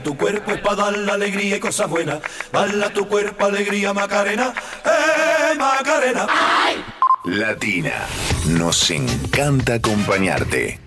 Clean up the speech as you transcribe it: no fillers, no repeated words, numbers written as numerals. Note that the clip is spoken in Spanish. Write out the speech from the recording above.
Tu cuerpo es para dar la alegría y cosas buenas. Dale a tu cuerpo alegría, Macarena. Macarena! Latina. Nos encanta acompañarte.